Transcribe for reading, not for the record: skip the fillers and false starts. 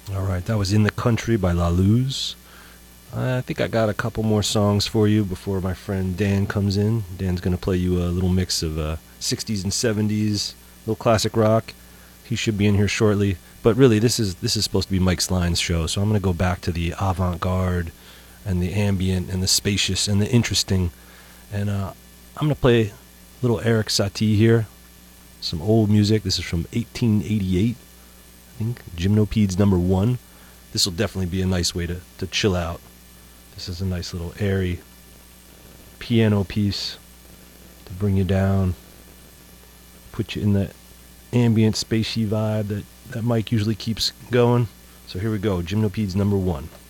Alright, that was In the Country by La Luz. I think I got a couple more songs for you before my friend Dan comes in. Dan's going to play you a little mix of 60s and 70s, little classic rock. He should be in here shortly. But really, this is supposed to be Mike Sline's show, so I'm going to go back to the avant-garde and the ambient and the spacious and the interesting. And I'm going to play a little Eric Satie here, some old music. This is from 1888, I think, Gymnopedes number 1. This will definitely be a nice way to chill out. This is a nice little airy piano piece to bring you down, put you in that ambient, spacey vibe that Mike usually keeps going. So here we go, Gymnopedes number 1.